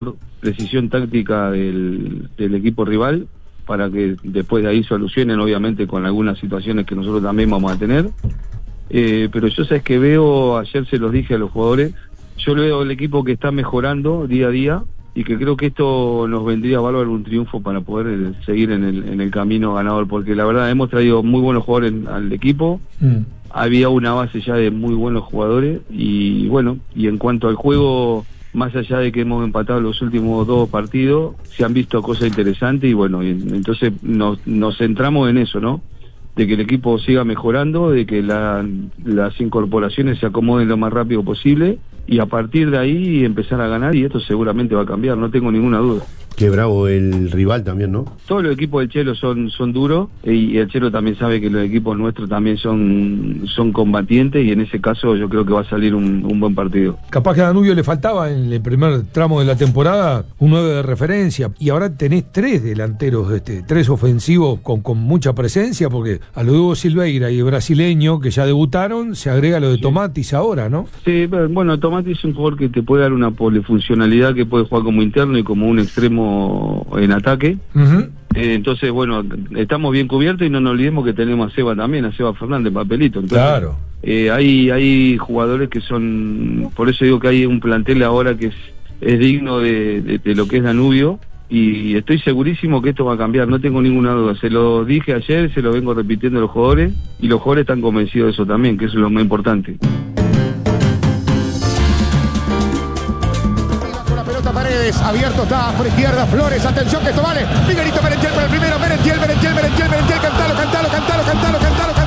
precisión táctica del equipo rival para que después de ahí solucionen, obviamente, con algunas situaciones que nosotros también vamos a tener. Pero yo sabes que veo, ayer se los dije a los jugadores, yo veo el equipo que está mejorando día a día y que creo que esto nos vendría a valer un triunfo para poder seguir en el camino ganador, porque la verdad hemos traído muy buenos jugadores al equipo. Había una base ya de muy buenos jugadores y bueno, y en cuanto al juego, más allá de que hemos empatado los últimos 2 partidos, se han visto cosas interesantes y bueno, entonces nos centramos en eso, ¿no? De que el equipo siga mejorando, de que las incorporaciones se acomoden lo más rápido posible y a partir de ahí empezar a ganar, y esto seguramente va a cambiar, no tengo ninguna duda. Qué bravo el rival también, ¿no? Todos los equipos del Chelo son duros y el Chelo también sabe que los equipos nuestros también son combatientes y en ese caso yo creo que va a salir un buen partido. Capaz que a Danubio le faltaba en el primer tramo de la temporada un 9 de referencia y ahora tenés 3 delanteros, 3 ofensivos con mucha presencia, porque a lo de Hugo Silveira y el brasileño que ya debutaron se agrega lo de Tomatis ahora, ¿no? Sí, bueno, Tomatis es un jugador que te puede dar una polifuncionalidad, que puede jugar como interno y como un extremo en ataque. Entonces, bueno, estamos bien cubiertos y no nos olvidemos que tenemos a Seba también, a Seba Fernández, papelito. Entonces, claro. Hay jugadores que son, por eso digo que hay un plantel ahora que es digno de lo que es Danubio y estoy segurísimo que esto va a cambiar, no tengo ninguna duda. Se lo dije ayer, se lo vengo repitiendo a los jugadores y los jugadores están convencidos de eso también, que eso es lo más importante. Paredes, abierto está por izquierda, Flores, atención que esto vale, Miguelito Merentiel para el primero, Merentiel, cantalo.